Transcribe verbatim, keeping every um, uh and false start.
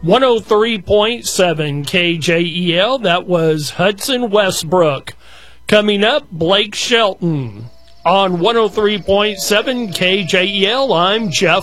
one oh three point seven K J E L. That was Hudson Westbrook. Coming up, Blake Shelton. On one oh three point seven K J E L, I'm Jeff